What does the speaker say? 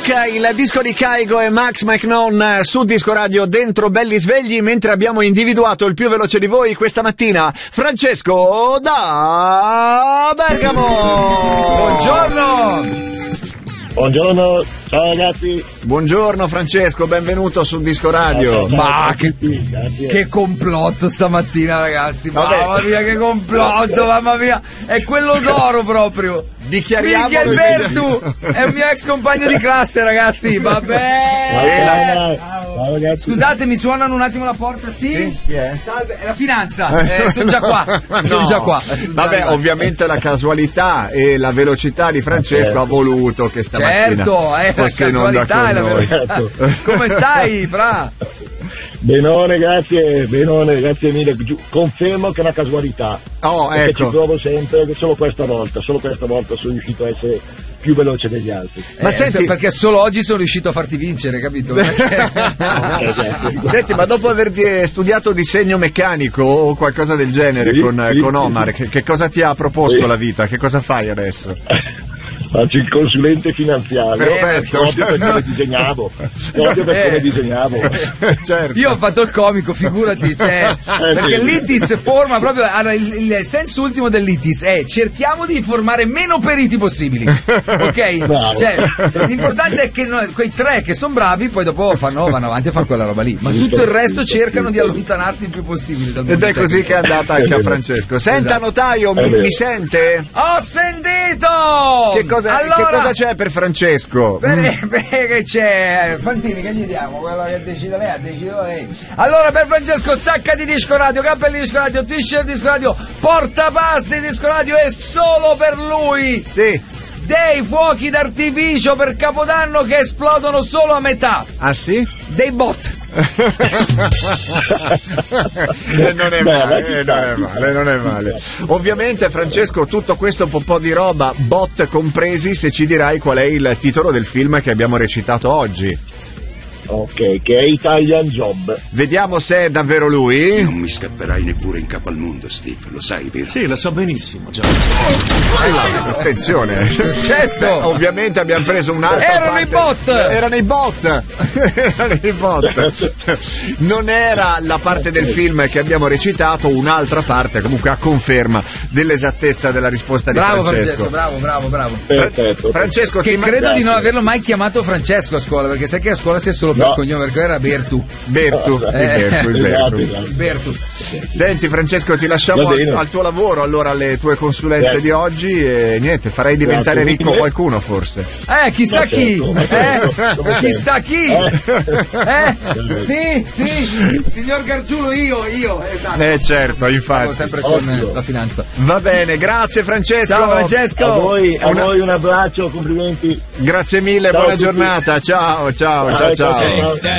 il disco di Kygo e Max McNown su Disco Radio dentro Belli Svegli, mentre abbiamo individuato il più veloce di voi questa mattina, Francesco da Bergamo. Buongiorno. Buongiorno, ciao ragazzi. Buongiorno Francesco, benvenuto su Disco Radio. Ma che complotto stamattina, ragazzi. Mamma mia, che complotto, mamma mia. È quello d'oro proprio. Dichiariamo Miguel Bertu è un mio ex compagno di classe, ragazzi. Vabbè. Scusate, mi suonano un attimo la porta, sì? Chi è? Salve, è la finanza. Sono già qua. Sono già qua. Vabbè, ovviamente la casualità e la velocità di Francesco ha voluto che stamattina certo, la casualità e la velocità. Come stai, Fra? Benone, grazie mille. Confermo che è una casualità. Oh, perché ecco. ci provo sempre, che solo questa volta sono riuscito a essere più veloce degli altri. Ma senti, perché solo oggi sono riuscito a farti vincere, capito? Senti, ma dopo aver studiato disegno meccanico o qualcosa del genere con Omar, che cosa ti ha proposto la vita? Che cosa fai adesso? Faccio il consulente finanziario. Perfetto. Proprio perché disegnavo. Certo. Io ho fatto il comico, figurati, perché l'ITIS forma proprio. Allora, il senso ultimo dell'ITIS è: cerchiamo di formare meno periti possibili, ok? Cioè, l'importante è che quei tre che sono bravi poi dopo vanno avanti a fare quella roba lì, ma tutto il resto cercano di allontanarti il più possibile dal mondo. Ed è così che è andata anche a Francesco. Senta, esatto. Notaio, mi sente? Ho sentito! Che cosa c'è per Francesco? Che c'è? Fantini, che gli diamo? Quello che decide lei, ha deciso lei. Allora, per Francesco, sacca di Disco Radio, cappelli di Disco Radio, t-shirt di Disco Radio, portapasti di Disco Radio e solo per lui! Sì. Dei fuochi d'artificio per Capodanno che esplodono solo a metà. Ah sì? Dei bot. Non è male. Ovviamente, Francesco, tutto questo po' di roba, bot compresi, se ci dirai qual è il titolo del film che abbiamo recitato oggi. Ok, che è Italian Job. Vediamo se è davvero lui. Non mi scapperai neppure in capo al mondo, Steve, lo sai, vero? Sì, lo so benissimo, già. Attenzione. Successo. Ovviamente abbiamo preso un'altra Erano i bot. Erano i bot. Non era la parte del film che abbiamo recitato, un'altra parte, comunque a conferma dell'esattezza della risposta di Francesco. Bravo. Perfetto. Francesco, che credo di non averlo mai chiamato Francesco a scuola, perché sai che a scuola si è solo per cognome, perché era Bertu. Bertu. Senti Francesco, ti lasciamo al tuo lavoro, allora, alle tue consulenze di oggi, e niente, farai diventare ricco qualcuno forse. Chissà chi. Chissà chi. Sì, signor Gargiulo, io. Esatto. Certo, infatti. Sempre con la finanza. Va bene, grazie Francesco. Ciao Francesco. A voi un abbraccio, complimenti. Grazie mille, buona giornata. Ciao.